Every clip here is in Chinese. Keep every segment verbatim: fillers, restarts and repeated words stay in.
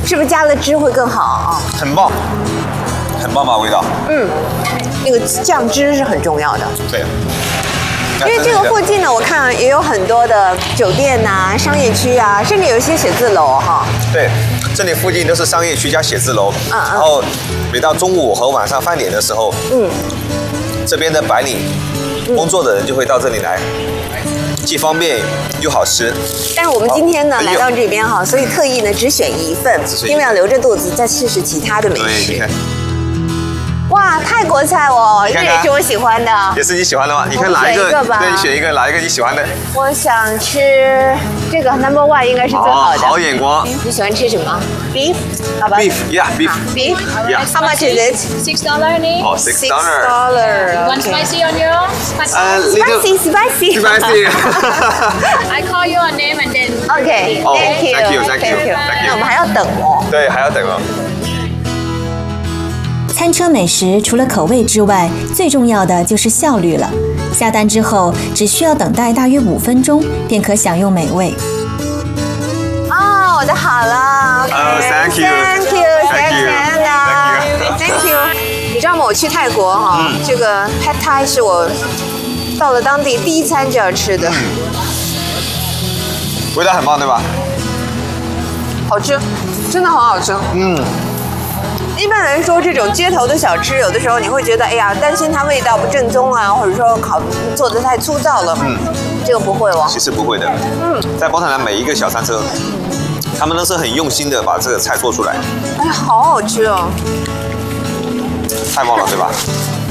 是不是加了汁会更好啊？ 很棒，很棒吧味道。 嗯，那个酱汁是很重要的。 对。 因为这个附近呢，我看也有很多的酒店呐、商业区啊，甚至有一些写字楼哈。 对，这里附近都是商业区加写字楼。 嗯嗯。 然后每到中午和晚上饭点的时候，嗯，这边的白领工作的人就会到这里来，既方便又好吃。 但是我们今天呢来到这边哈，所以特意呢只选一份，因为要留着肚子再试试其他的美食。 对， 哇，泰国菜哦，这也是我喜欢的。 也是你喜欢的吗？你看哪一个？对，你选一个，哪一个你喜欢的？ 我想吃这个 number one 应该是最好的。 好眼光。 你喜欢吃什么 ？Beef， 好吧 ？Beef， yeah， beef。 Beef， yeah。 How much is it? Six dollar only. 哦，six dollar。 dollar。 One spicy on your own? Spicy, spicy. Spicy. I call you a name and then. Okay. Thank you. Thank you. Thank you. 那我们还要等哦。 对，还要等哦。 餐车美食除了口味之外，最重要的就是效率了。下单之后，只需要等待大约五分钟，便可享用美味。 哦，我的好了。 呃 ，Thank you，Thank you，Thank you，Thank you。你知道吗？我去泰国哈，这个 Pad Thai 是我到了当地第一餐就要吃的。 味道很棒，对吧？ 好吃，真的很好吃。嗯。一般来说，这种街头的小吃，有的时候你会觉得，哎呀，担心它味道不正宗啊，或者说烤做的太粗糙了。嗯，这个不会哦。 其实不会的。嗯，在波特兰每一个小餐车，他们都是很用心的把这个菜做出来。 哎，好好吃哦！ 太棒了，对吧？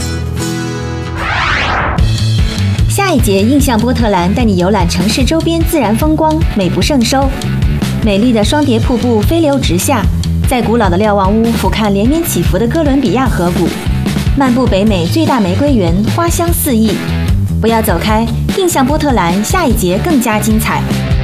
下一节印象波特兰带你游览城市周边自然风光，美不胜收。美丽的双叠瀑布飞流直下。在古老的瞭望屋俯瞰连绵起伏的哥伦比亚河谷，漫步北美最大玫瑰园，花香四溢。不要走开，印象波特兰下一节更加精彩。